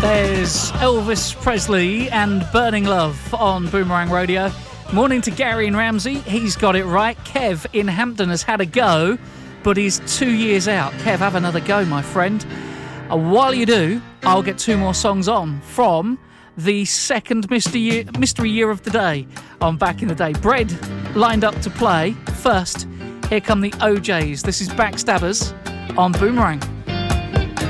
There's Elvis Presley and Burning Love on Boomerang Radio. Morning to Gary and Ramsey. He's got it right. Kev in Hampton has had a go, but he's 2 years out. Kev, have another go, my friend. While you do, I'll get two more songs on from the second mystery year of the day on Back in the Day. Bread lined up to play. First, here come the OJs. This is Backstabbers on Boomerang.